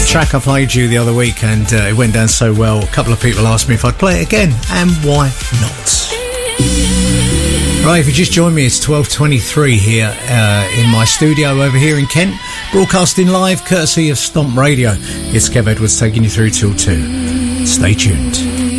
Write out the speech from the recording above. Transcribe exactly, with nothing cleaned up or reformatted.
track I played you the other week, and uh, it went down so well. A couple of people asked me if I'd play it again, and why not? Right, if you just joined me, it's twelve twenty-three here uh, in my studio over here in Kent, broadcasting live courtesy of Stomp Radio. It's Kev Edwards taking you through till two. Stay tuned.